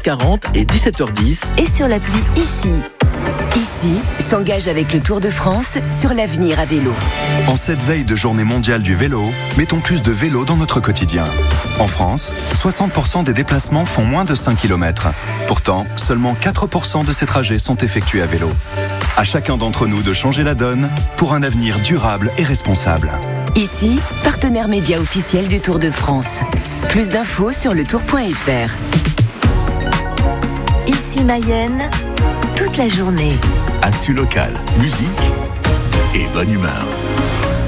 16h40 et 17h10. Et sur l'appli ICI. ICI s'engage avec le Tour de France sur l'avenir à vélo. En cette veille de journée mondiale du vélo, mettons plus de vélo dans notre quotidien. En France, 60% des déplacements font moins de 5 km. Pourtant, seulement 4% de ces trajets sont effectués à vélo. À chacun d'entre nous de changer la donne pour un avenir durable et responsable. ICI, partenaire média officiel du Tour de France. Plus d'infos sur letour.fr. ICI Mayenne, toute la journée. Actu local, musique et bonne humeur.